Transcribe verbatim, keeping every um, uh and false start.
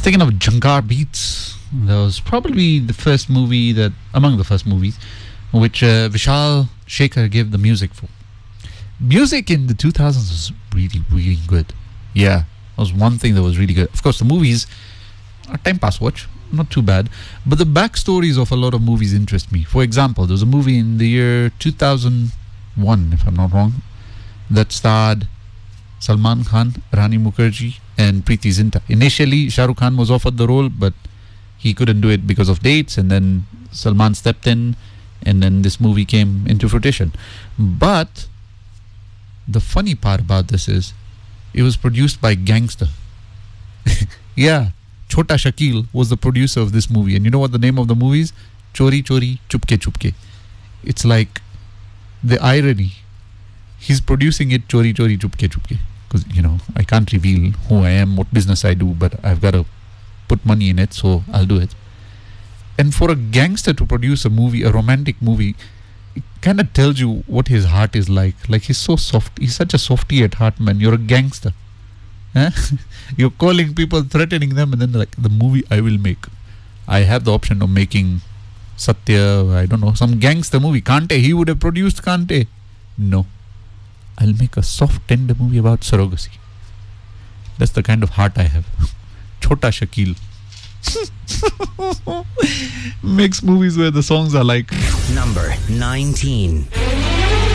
Thinking of Jungar Beats, that was probably the first movie that, among the first movies, which uh, Vishal Shekhar gave the music for. Music in the two thousands was really, really good. Yeah, that was one thing that was really good. Of course, the movies are time pass watch, not too bad. But the backstories of a lot of movies interest me. For example, there was a movie in the year two thousand one, if I'm not wrong, that starred Salman Khan, Rani Mukherjee, and Preeti Zinta. Initially, Shah Rukh Khan was offered the role, but he couldn't do it because of dates, and then Salman stepped in, and then this movie came into fruition. But the funny part about this is, it was produced by Gangster. Yeah, Chota Shakil was the producer of this movie, and you know what the name of the movie is? Chori Chori Chupke Chupke. It's like the irony. He's producing it Chori Chori Chupke Chupke. Because, you know, I can't reveal who I am, what business I do, but I've got to put money in it, so I'll do it. And for a gangster to produce a movie, a romantic movie, it kind of tells you what his heart is like. Like, he's so soft. He's such a softy at heart, man. You're a gangster. Huh? You're calling people, threatening them, and then like, the movie I will make. I have the option of making Satya, I don't know, some gangster movie. Kante, he would have produced Kante. No. I'll make a soft, tender movie about surrogacy. That's the kind of heart I have. Chota Shakil. Makes movies where the songs are like... Number nineteen.